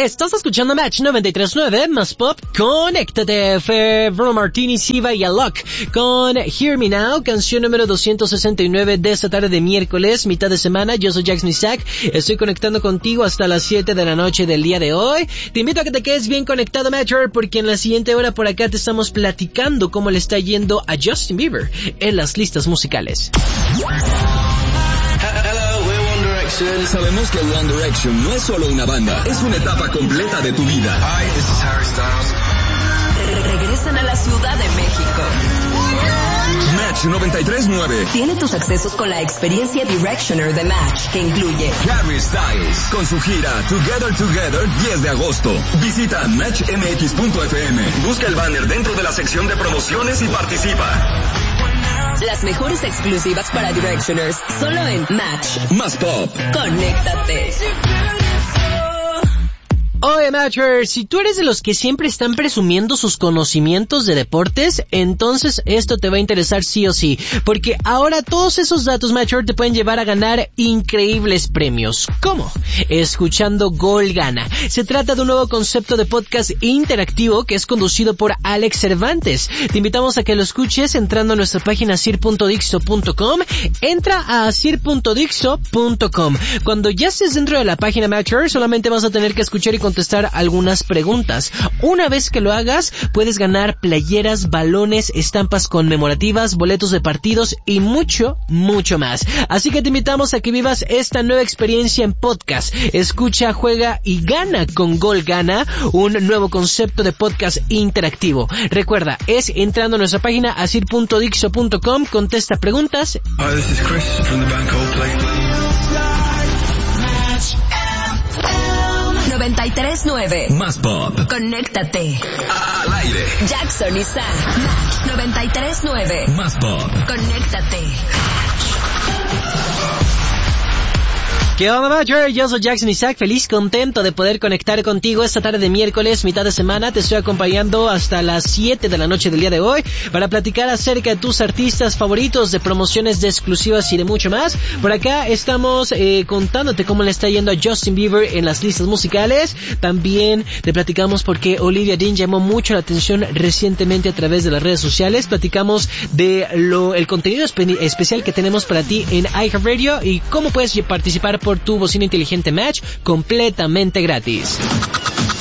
Estás escuchando Match 93.9 más pop. Conéctate. Bruno Martini, Siva y Alok con Hear Me Now, canción número 269 de esta tarde de miércoles, mitad de semana. Yo soy Jax Nisak. Estoy conectando contigo hasta las 7 de la noche del día de hoy. Te invito a que te quedes bien conectado, Matcher, porque en la siguiente hora por acá te estamos platicando cómo le está yendo a Justin Bieber en las listas musicales. Sabemos que One Direction no es solo una banda, es una etapa completa de tu vida. Hi, this is Harry Styles. Regresan a la Ciudad de México. Match 93.9 tiene tus accesos con la experiencia Directioner de Match, que incluye Harry Styles con su gira Together 10 de agosto. Visita matchmx.fm, busca el banner dentro de la sección de promociones y participa. Las mejores exclusivas para Directioners, solo en Match. Más pop. Conéctate. Oye, Matcher, si tú eres de los que siempre están presumiendo sus conocimientos de deportes, entonces esto te va a interesar sí o sí, porque ahora todos esos datos, Matcher, te pueden llevar a ganar increíbles premios. ¿Cómo? Escuchando Gol Gana. Se trata de un nuevo concepto de podcast interactivo que es conducido por Alex Cervantes. Te invitamos a que lo escuches entrando a nuestra página sir.dixo.com. Entra a sir.dixo.com. Cuando ya estés dentro de la página, Matcher, solamente vas a tener que escuchar y contestar algunas preguntas. Una vez que lo hagas, puedes ganar playeras, balones, estampas conmemorativas, boletos de partidos y mucho, mucho más. Así que te invitamos a que vivas esta nueva experiencia en podcast. Escucha, juega y gana con Gol Gana, un nuevo concepto de podcast interactivo. Recuerda, es entrando a nuestra página asir.dixo.com, contesta preguntas. Hi, this is Chris from the band Coldplay. 93.9 Más pop. Conéctate. Al aire. Jackson y Sam. Match 93.9 Más pop. Conéctate. ¿Qué onda, Matcher? Yo soy Jackson Isaac, feliz, contento de poder conectar contigo esta tarde de miércoles, mitad de semana. Te estoy acompañando hasta las 7 de la noche del día de hoy para platicar acerca de tus artistas favoritos, de promociones de exclusivas y de mucho más. Por acá estamos contándote cómo le está yendo a Justin Bieber en las listas musicales. También te platicamos por qué Olivia Dean llamó mucho la atención recientemente a través de las redes sociales. Platicamos de el contenido especial que tenemos para ti en iHeartRadio y cómo puedes participar por tu bocina inteligente Match completamente gratis.